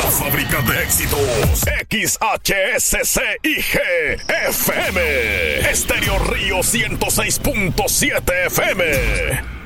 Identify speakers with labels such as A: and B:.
A: fábrica de éxitos. XHSCIG FM. Estéreo Río 106.7 FM.